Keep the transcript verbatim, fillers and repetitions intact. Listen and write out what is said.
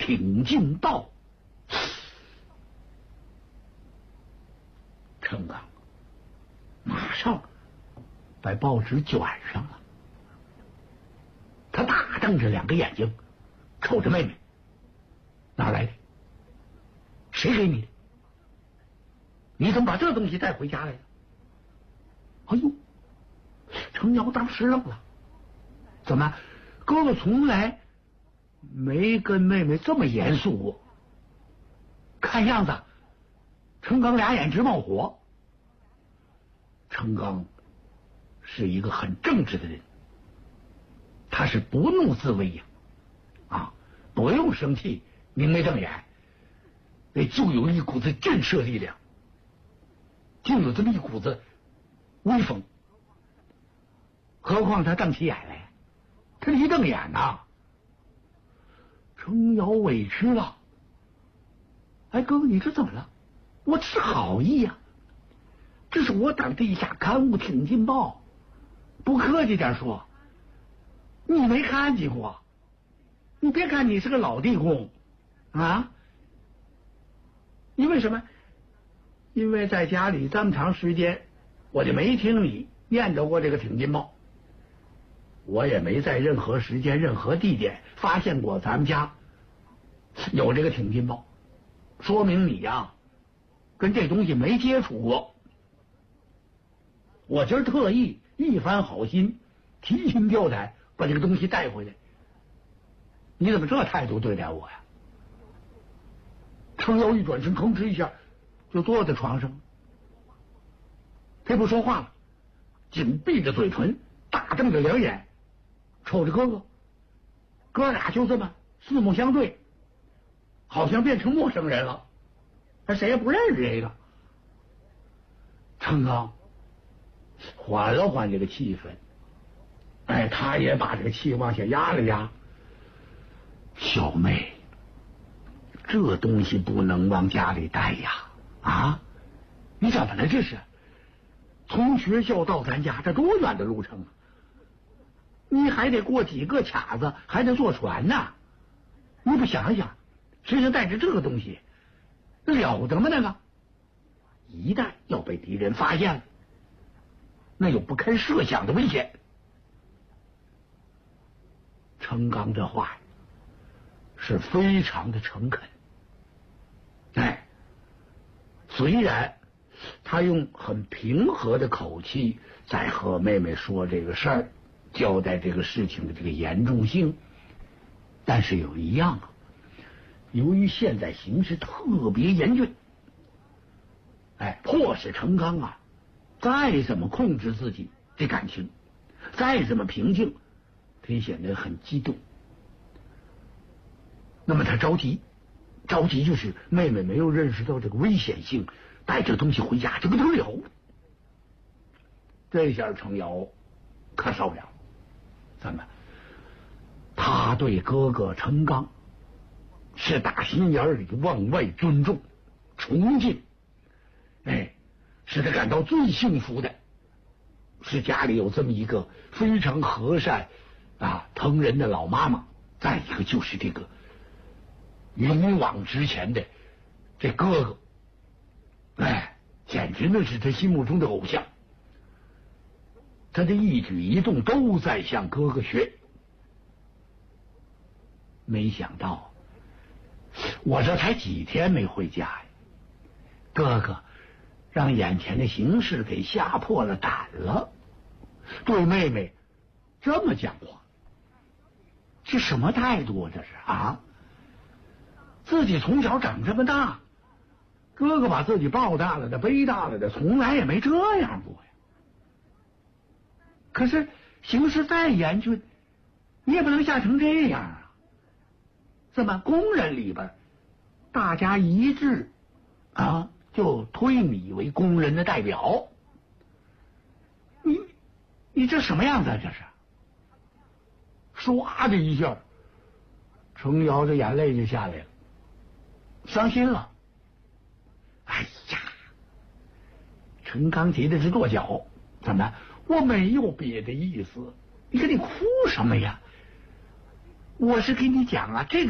挺进报。陈刚马上把报纸卷上了，他大瞪着两个眼睛瞅着妹妹，哪来的？谁给你的？你怎么把这东西带回家来了？哎呦，程瑶当时愣了，怎么哥哥从来没跟妹妹这么严肃过？看样子程刚俩眼直冒火。程刚是一个很正直的人，他是不怒自威呀，啊，不用生气，明眉瞪眼，那就有一股子震慑力量，就有这么一股子威风。何况他瞪起眼来，他一瞪眼呐、啊，程瑶委屈了。哎，哥哥，你这怎么了？我这是好意呀、啊，这是我党地下刊物《挺进报》，不客气点说，你没看见过？你别看你是个老地公啊，因为什么？因为在家里这么长时间，我就没听你念叨过这个《挺进报》，我也没在任何时间、任何地点发现过咱们家有这个《挺进报》，说明你呀、啊、跟这东西没接触过。我今儿特意一番好心，提心吊胆把这个东西带回来，你怎么这态度对待我呀？程瑶一转身，吭哧一下就坐在床上，他不说话了，紧闭着嘴唇，大瞪着两眼瞅着哥哥，哥俩就这么四目相对，好像变成陌生人了，他谁也不认识谁了。程刚缓了缓这个气氛，哎，他也把这个气往下压了压。小妹，这东西不能往家里带呀！啊，你怎么了？这是从学校到咱家，这多远的路程啊！你还得过几个卡子，还得坐船呢。你不想想，身上带着这个东西，了得吗？那个，一旦要被敌人发现了，那有不堪设想的危险。程刚这话是非常的诚恳，哎，虽然他用很平和的口气在和妹妹说这个事儿，交代这个事情的这个严重性，但是有一样啊，由于现在形势特别严峻，哎，迫使程刚啊再怎么控制自己这感情，再怎么平静，他也显得很激动。那么他着急，着急就是妹妹没有认识到这个危险性，带着东西回家，这不得了。这下程瑶可受不了，怎么？他对哥哥程刚是打心眼里往外尊重、崇敬，哎，使他感到最幸福的是家里有这么一个非常和善啊、疼人的老妈妈，再一个就是这个勇往直前的这哥哥，哎，简直那是他心目中的偶像。他的一举一动都在向哥哥学。没想到我这才几天没回家呀，哥哥让眼前的形势给吓破了胆了，对妹妹这么讲话，这什么态度啊？这是啊！自己从小长这么大，哥哥把自己抱大了的、背大了的，从来也没这样过呀。可是形势再严峻，你也不能吓成这样啊！怎么工人里边大家一致啊，就推你为工人的代表？你你这什么样子啊？这是！唰的一下，程瑶的眼泪就下来了，伤心了。哎呀，陈刚急的是跺脚，怎么？我没有别的意思，你跟你哭什么呀？我是跟你讲啊，这个